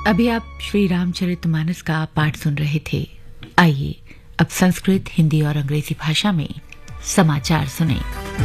अभी आप श्री रामचरितमानस का पाठ सुन रहे थे। आइए अब संस्कृत, हिंदी और अंग्रेजी भाषा में समाचार सुनें।